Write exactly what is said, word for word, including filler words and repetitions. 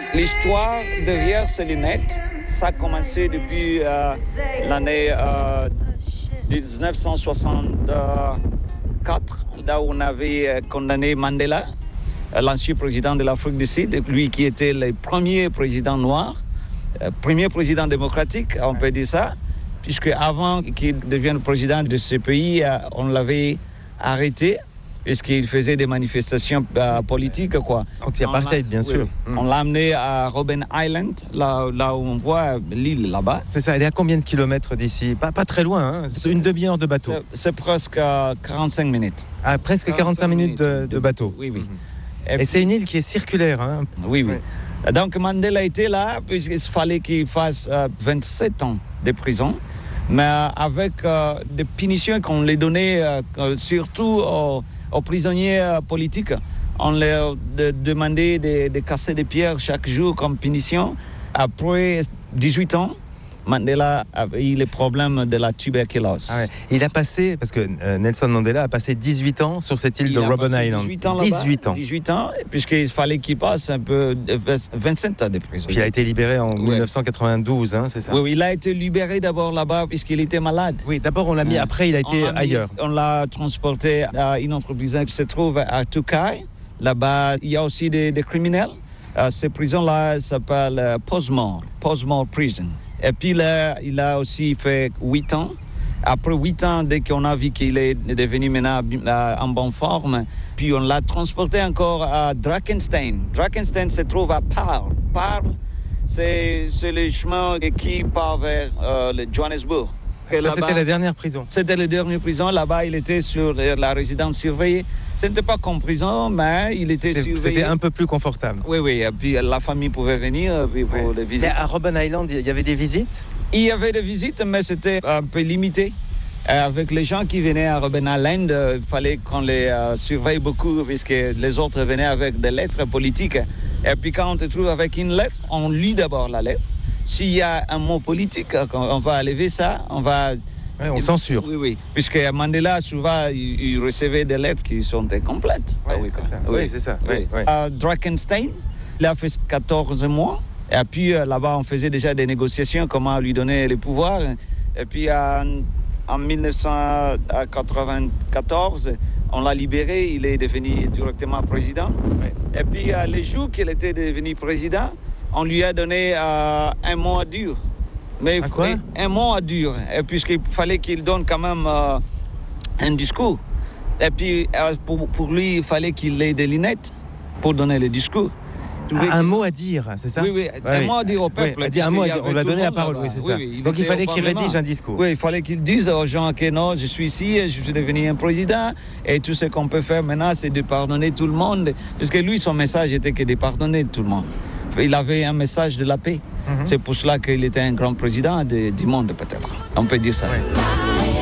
L'histoire derrière ces lunettes, ça a commencé depuis euh, l'année euh, dix-neuf cent soixante-quatre, là où on avait condamné Mandela, l'ancien président de l'Afrique du Sud, lui qui était le premier président noir, euh, premier président démocratique, on peut dire ça, puisque avant qu'il devienne président de ce pays, euh, on l'avait arrêté, puisqu'il faisait des manifestations euh, politiques, quoi. Anti-apartheid, bien sûr. Oui, on l'a amené à Robben Island, là, là où on voit l'île là-bas. C'est ça, elle est à combien de kilomètres d'ici? Pas, pas très loin, hein. C'est une demi-heure de bateau. C'est, c'est presque quarante-cinq minutes. Ah, presque quarante-cinq, quarante-cinq minutes, minutes de, de bateau. Oui, oui. Et, Et c'est une île qui est circulaire. Hein. Oui, oui. Ouais. Donc Mandela était là, puisqu'il fallait qu'il fasse euh, vingt-sept ans de prison, mais euh, avec euh, des punitions qu'on lui donnait euh, surtout aux, aux prisonniers euh, politiques. On leur de, demandait de, de casser des pierres chaque jour comme punition. Après dix-huit ans, Mandela avait eu le problème de la tuberculose. Ah ouais. Il a passé, parce que euh, Nelson Mandela a passé dix-huit ans sur cette île il de Robben Island. dix-huit ans, dix-huit ans. dix-huit ans, puisqu'il fallait qu'il passe un peu vingt-sept ans de prison. Puis il a été libéré en ouais. dix-neuf cent quatre-vingt-douze, hein, c'est ça? Oui, oui, il a été libéré d'abord là-bas puisqu'il était malade. Oui, d'abord on l'a mis, ouais. Après il a été on ailleurs. Mis, on l'a transporté à une entreprise qui se trouve à Toukai. Là-bas, il y a aussi des, des criminels. Euh, cette prison-là s'appelle euh, Postmore, Postmore Prison. Et puis là, il a aussi fait huit ans. Après huit ans, dès qu'on a vu qu'il est devenu maintenant en bonne forme, puis on l'a transporté encore à Drakenstein. Drakenstein se trouve à Paarl. Paarl, c'est, c'est le chemin qui part vers euh, le Johannesburg. Et ça, c'était la dernière prison. C'était la dernière prison. Là-bas, il était sur la résidence surveillée. Ce n'était pas comme prison, mais il était c'était, surveillé. C'était un peu plus confortable. Oui, oui. Et puis la famille pouvait venir puis pour ouais. les visites. Mais à Robben Island, il y avait des visites? Il y avait des visites, mais c'était un peu limité. Avec les gens qui venaient à Robben Island, il fallait qu'on les euh, surveille beaucoup, puisque les autres venaient avec des lettres politiques. Et puis quand on te trouve avec une lettre, on lit d'abord la lettre. S'il y a un mot politique, on va enlever ça, on va... Oui, on censure. Oui, oui. Puisque Mandela, souvent, il, il recevait des lettres qui sont incomplètes. Oui, ah oui, c'est ça. Oui, oui, c'est ça. Oui, oui. À Drakenstein, il a fait quatorze mois. Et puis là-bas, on faisait déjà des négociations, comment lui donner les pouvoirs. Et puis en, en dix-neuf cent quatre-vingt-quatorze, on l'a libéré, il est devenu directement président. Oui. Et puis les jours qu'il était devenu président, on lui a donné euh, un mois dur. Mais à quoi? Un mois dur, et puisqu'il fallait qu'il donne quand même euh, un discours. Et puis euh, pour, pour lui, il fallait qu'il ait des lunettes pour donner le discours. Ah, un mot à dire, c'est ça? Oui, oui, ouais, un oui. mot à dire au peuple. Oui, un mot à dire. On lui a donné la parole, oui, c'est ça. Oui, oui, donc il fallait qu'il rédige un discours. Oui, il fallait qu'il dise aux gens que non, je suis ici, je suis devenu un président, et tout ce qu'on peut faire maintenant, c'est de pardonner tout le monde. Parce que lui, son message était que de pardonner tout le monde. Il avait un message de la paix. Mm-hmm. C'est pour cela qu'il était un grand président de, du monde, peut-être. On peut dire ça. Ouais.